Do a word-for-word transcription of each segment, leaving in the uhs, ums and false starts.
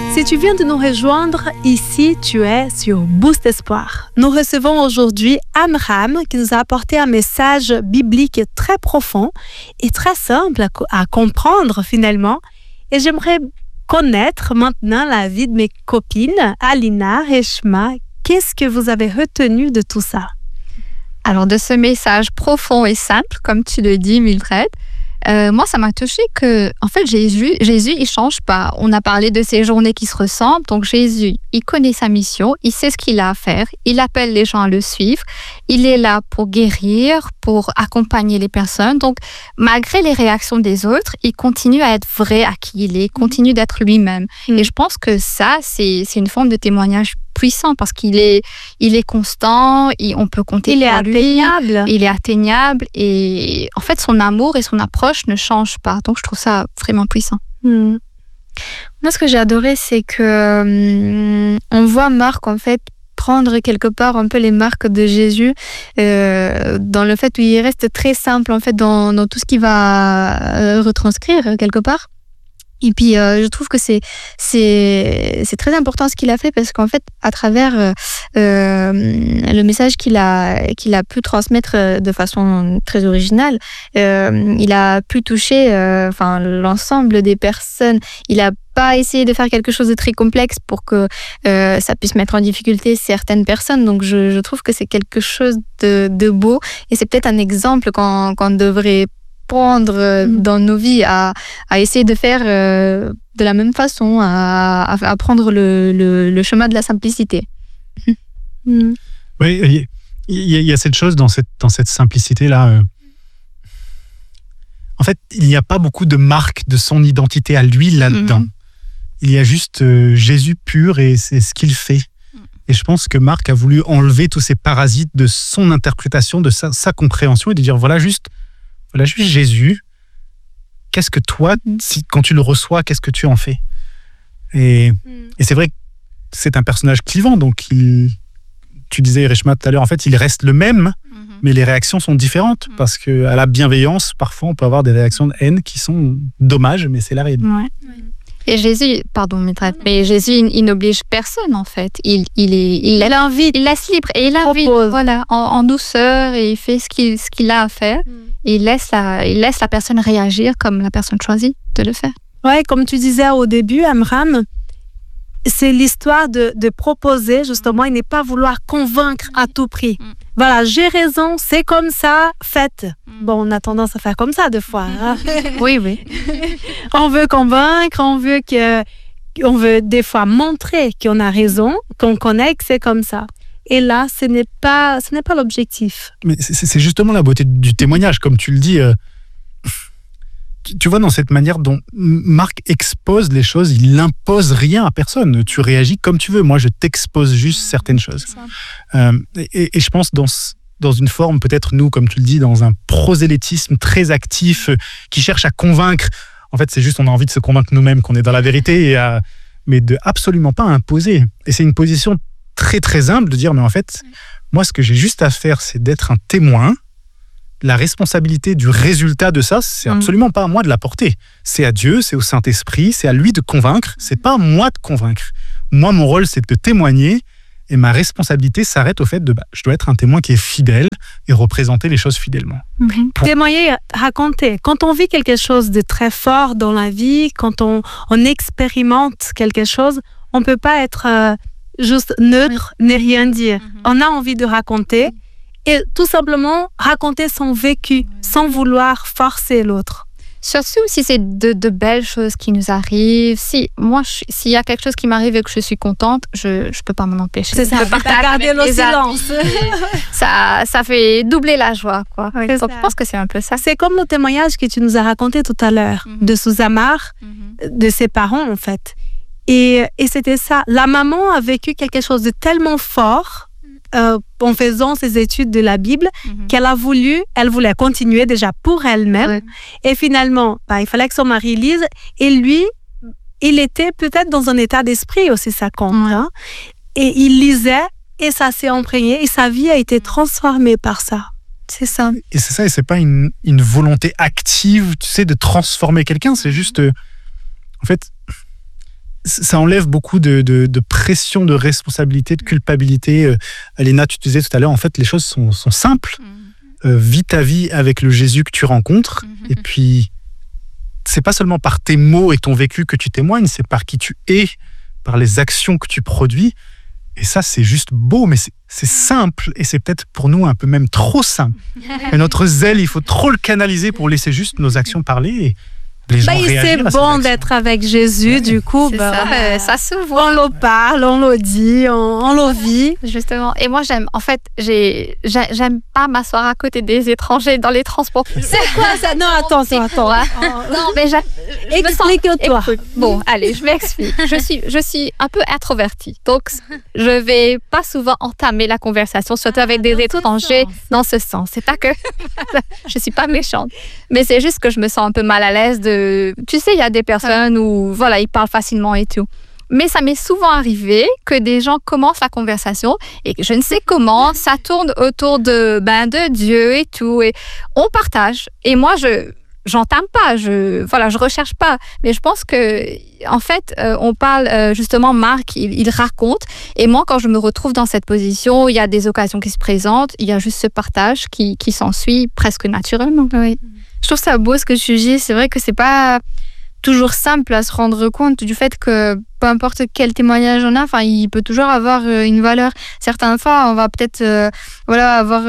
Si tu viens de nous rejoindre, ici tu es sur Boost Espoir. Nous recevons aujourd'hui Amram qui nous a apporté un message biblique très profond et très simple à, à comprendre finalement. Et j'aimerais connaître maintenant la vie de mes copines, Alina, Reshma. Qu'est-ce que vous avez retenu de tout ça? Alors, de ce message profond et simple, comme tu le dis, Mildred, euh, moi, ça m'a touché que, en fait, Jésus, Jésus, il change pas. On a parlé de ces journées qui se ressemblent. Donc, Jésus, il connaît sa mission, il sait ce qu'il a à faire, il appelle les gens à le suivre. Il est là pour guérir, pour accompagner les personnes. Donc, malgré les réactions des autres, il continue à être vrai à qui il est, il continue d'être lui-même. Mmh. Et je pense que ça, c'est, c'est une forme de témoignage puissant parce qu'il est, il est constant, et on peut compter il est sur lui. atteignable. Il est atteignable et en fait, son amour et son approche ne changent pas. Donc, je trouve ça vraiment puissant. Mmh. Moi, ce que j'ai adoré, c'est que hum, on voit Marc, en fait, prendre quelque part un peu les marques de Jésus euh, dans le fait où il reste très simple, en fait, dans, dans tout ce qu'il va euh, retranscrire, quelque part. Et puis, euh, je trouve que c'est, c'est, c'est très important ce qu'il a fait parce qu'en fait, à travers euh, euh, le message qu'il a, qu'il a pu transmettre de façon très originale, euh, il a pu toucher euh, enfin, l'ensemble des personnes. Il a pas essayé de faire quelque chose de très complexe pour que euh, ça puisse mettre en difficulté certaines personnes. Donc, je, je trouve que c'est quelque chose de, de beau et c'est peut-être un exemple qu'on, qu'on devrait prendre dans nos vies, à, à essayer de faire euh, de la même façon, à, à, à prendre le, le, le chemin de la simplicité. Mm. Oui, il y, y, y a cette chose dans cette, dans cette simplicité-là. Euh... En fait, il n'y a pas beaucoup de marques de son identité à lui là-dedans. Mm. Il y a juste euh, Jésus pur et c'est ce qu'il fait. Mm. Et je pense que Marc a voulu enlever tous ces parasites de son interprétation, de sa, sa compréhension et de dire voilà juste Voilà juste Jésus. Qu'est-ce que toi, si, quand tu le reçois, qu'est-ce que tu en fais? Et, mm. et c'est vrai que c'est un personnage clivant. Donc, il, tu disais, Reshma, tout à l'heure, en fait, il reste le même, mm-hmm. mais les réactions sont différentes. Mm. Parce qu'à la bienveillance, parfois, on peut avoir des réactions de haine qui sont dommages, mais c'est la réalité. Ouais. Mm. Et Jésus, pardon, maîtresse, mais Jésus, il, il n'oblige personne, en fait. Il, il, est, il, il invite, il laisse libre et il invite, voilà, en, en douceur et il fait ce qu'il, ce qu'il a à faire. Mm. Et il laisse, la, il laisse la personne réagir comme la personne choisit de le faire. Ouais, comme tu disais au début, Amram, c'est l'histoire de, de proposer, justement, et ne pas vouloir convaincre à tout prix. Mm. Voilà, j'ai raison, c'est comme ça, faites. Mm. Bon, on a tendance à faire comme ça, des fois. Hein? Oui, oui. On veut convaincre, on veut, que, on veut des fois montrer qu'on a raison, qu'on connaît que c'est comme ça. Et là, ce n'est pas, ce n'est pas l'objectif. Mais c'est, c'est justement la beauté du témoignage, comme tu le dis. Euh, tu, tu vois, dans cette manière dont Marc expose les choses, il n'impose rien à personne. Tu réagis comme tu veux. Moi, je t'expose juste mmh, certaines choses. Euh, et, et je pense dans, dans une forme, peut-être nous, comme tu le dis, dans un prosélytisme très actif, euh, qui cherche à convaincre. En fait, c'est juste on a envie de se convaincre nous-mêmes qu'on est dans la vérité, et à, mais de absolument pas imposer. Et c'est une position très très humble de dire mais en fait oui. moi ce que j'ai juste à faire c'est d'être un témoin. La responsabilité du résultat de ça c'est mmh. absolument pas à moi de la porter, c'est à Dieu, c'est au Saint-Esprit, c'est à lui de convaincre, c'est pas à moi de convaincre. Moi mon rôle c'est de témoigner et ma responsabilité s'arrête au fait de bah, je dois être un témoin qui est fidèle et représenter les choses fidèlement. Mmh. Pour... Témoigner, raconter. Quand on vit quelque chose de très fort dans la vie, quand on, on expérimente quelque chose, on peut pas être euh, juste neutre, oui. ne rien dire. Mm-hmm. On a envie de raconter et tout simplement raconter son vécu, oui. sans vouloir forcer l'autre. Surtout si c'est de, de belles choses qui nous arrivent. Si moi, je, s'il y a quelque chose qui m'arrive et que je suis contente, je ne peux pas m'en empêcher. C'est ça, garder le silence. ça, ça fait doubler la joie, quoi. Oui, donc, je pense que c'est un peu ça. C'est comme le témoignage que tu nous as raconté tout à l'heure, mm-hmm. de Susamar, mm-hmm. de ses parents, en fait. Et, et c'était ça. La maman a vécu quelque chose de tellement fort euh, en faisant ses études de la Bible mm-hmm. qu'elle a voulu, elle voulait continuer déjà pour elle-même. Ouais. Et finalement, bah, il fallait que son mari lise. Et lui, il était peut-être dans un état d'esprit aussi, ça compte. Ouais. Hein? Et il lisait et ça s'est imprégné et sa vie a été transformée par ça. C'est ça. Et c'est ça, et c'est pas une, une volonté active, tu sais, de transformer quelqu'un. C'est juste, euh, en fait... ça enlève beaucoup de, de, de pression, de responsabilité, de culpabilité. Euh, Léna, tu te disais tout à l'heure, en fait, les choses sont, sont simples. Euh, vis ta vie avec le Jésus que tu rencontres. Et puis, c'est pas seulement par tes mots et ton vécu que tu témoignes, c'est par qui tu es, par les actions que tu produis. Et ça, c'est juste beau, mais c'est, c'est simple. Et c'est peut-être pour nous un peu même trop simple. Et notre zèle, il faut trop le canaliser pour laisser juste nos actions parler. Et les gens Bah, réagir c'est à ces bon actions. d'être avec Jésus, Ouais, du coup, c'est bah, ça. ouais, Euh, ça se voit. on le parle, on le dit, on, on le vit. Justement. Et moi, j'aime, en fait, j'ai, j'ai- j'aime pas m'asseoir à côté des étrangers dans les transports. C'est quoi ça? Non, attends, attends, attends. Ouais. Non, mais j'a- je me sens- Explique-toi. Écoute, bon, allez, je m'explique. Je suis, je suis un peu introvertie. Donc, je vais pas souvent entamer la conversation, surtout avec des étrangers dans ce sens. C'est pas que je suis pas méchante, mais c'est juste que je me sens un peu mal à l'aise de... Tu sais, il y a des personnes où, voilà, ils parlent facilement et tout. Mais ça m'est souvent arrivé que des gens commencent la conversation et que je ne sais comment, ça tourne autour de, ben, de Dieu et tout. Et on partage. Et moi, je j'entame pas, je voilà, je recherche pas. Mais je pense que, en fait, euh, on parle euh, justement, Marc, il, il raconte. Et moi, quand je me retrouve dans cette position, il y a des occasions qui se présentent, il y a juste ce partage qui, qui s'ensuit presque naturellement. Oui. Je trouve ça beau ce que tu dis. C'est vrai que c'est pas toujours simple à se rendre compte du fait que peu importe quel témoignage on a, enfin, il peut toujours avoir euh, une valeur. Certaines fois, on va peut-être euh, voilà, avoir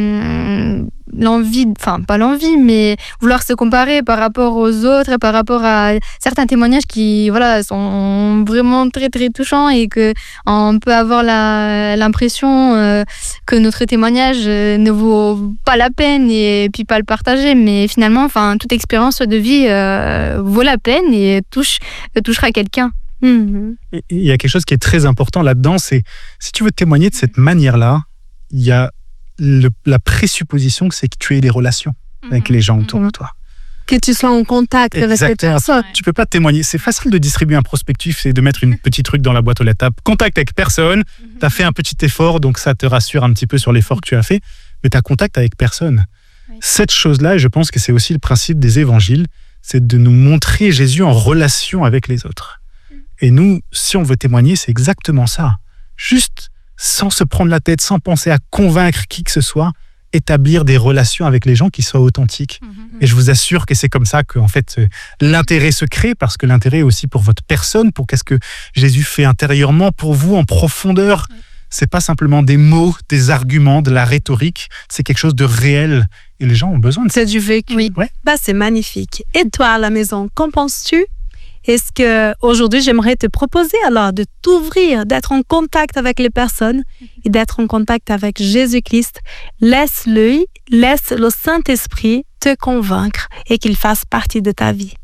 euh, l'envie, enfin pas l'envie, mais vouloir se comparer par rapport aux autres et par rapport à certains témoignages qui voilà, sont vraiment très très touchants et que on peut avoir la, l'impression euh, que notre témoignage euh, ne vaut pas la peine et puis pas le partager. Mais finalement, enfin, toute expérience de vie euh, vaut la peine et touche, touchera quelqu'un. Mhm. Et il y a quelque chose qui est très important là-dedans, c'est si tu veux témoigner de cette manière-là, il y a le- la présupposition que c'est que tu aies des relations avec les gens autour de toi. Que tu sois en contact avec cette Exactement. personne. Tu peux pas témoigner. C'est facile de distribuer un prospectus et de mettre une petite truc dans la boîte aux lettres. T'as contact avec personne, tu as fait un petit effort, donc ça te rassure un petit peu sur l'effort que tu as fait, mais tu as contact avec personne. Oui. Cette chose-là, et je pense que c'est aussi le principe des évangiles, c'est de nous montrer Jésus en relation avec les autres. Et nous, si on veut témoigner, c'est exactement ça. Juste, sans se prendre la tête, sans penser à convaincre qui que ce soit, établir des relations avec les gens qui soient authentiques. Et je vous assure que c'est comme ça que en fait, euh, l'intérêt se crée, parce que l'intérêt est aussi pour votre personne, pour qu'est-ce que Jésus fait intérieurement pour vous en profondeur. C'est pas simplement des mots, des arguments, de la rhétorique, c'est quelque chose de réel. Et les gens ont besoin de ça. C'est du vécu. Oui. Ouais. Bah, c'est magnifique. Et toi, à la maison, qu'en penses-tu? Est-ce que aujourd'hui, j'aimerais te proposer alors de t'ouvrir, d'être en contact avec les personnes et d'être en contact avec Jésus-Christ. Laisse-le, laisse le Saint-Esprit te convaincre et qu'il fasse partie de ta vie.